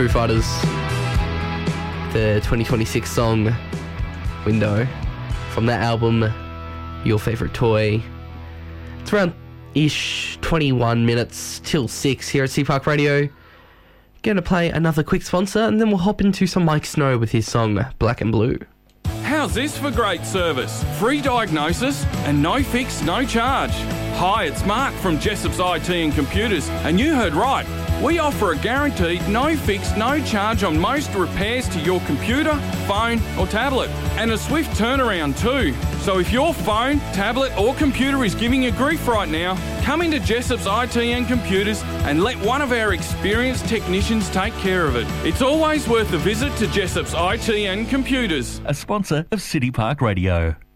Foo Fighters. The 2026 song Window from that album, Your Favourite Toy. It's around 21 minutes till 6 here at C Park Radio. Going to play another quick sponsor and then we'll hop into some Mike Snow with his song Black and Blue. How's this for great service? Free diagnosis and no fix, no charge. Hi, it's Mark from Jessop's IT and Computers, and you heard right. We offer a guaranteed no fix, no charge on most repairs to your computer, phone or tablet, and a swift turnaround too. So if your phone, tablet or computer is giving you grief right now, come into Jessop's IT and Computers and let one of our experienced technicians take care of it. It's always worth a visit to Jessop's IT and Computers. A sponsor of City Park Radio.